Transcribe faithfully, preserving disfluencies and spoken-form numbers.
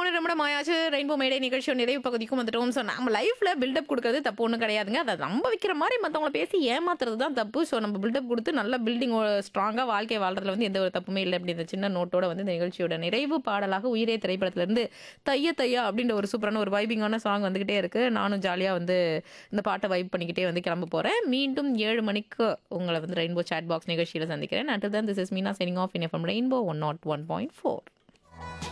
பதினொன்று நிமிடம் ஆயாச்சு. ரெயின்போ மேடை நிகழ்ச்சியோட நிறைவு பகுதிக்கும் வந்துட்டோம். ஸோ நம்ம லைஃப்ல பில்டப் குடுக்குறது தப்பு ஒண்ணும் கிடையாதுங்க. அத நம்ப வைக்கிற மாரி மத்தவங்கள பேசி ஏமாத்துறது தான் தப்பு. ஸோ நம்ம பில்டப் குடுத்து நல்ல பில்டிங் ஒ ஸ்ட்ராங்கா வாழ்க்கைய வாழ்றதுல வந்து எந்த ஒரு தப்புமே இல்ல அப்படின்ற சின்ன நோட்டோட வந்து இந்த நிகழ்ச்சியோட நிறைவு பாடலாக உயிரே திரைப்படத்திலிருந்து தைய தையா அப்படின்ற ஒரு சூப்பரான ஒரு வைபிங்கான சாங் வந்துகிட்டே இருக்கு. நானும் ஜாலியா வந்து இந்த பாட்ட வைப் பண்ணிக்கிட்டே வந்து கிளம்ப போறேன். மீண்டும் ஏழு மணிக்கு உங்கள வந்து ரெயின்போ சாட் பாக்ஸ் நிகழ்ச்சியில சந்திக்கிறேன். Until then this is Meena signing of in FM rainbow one not one point four.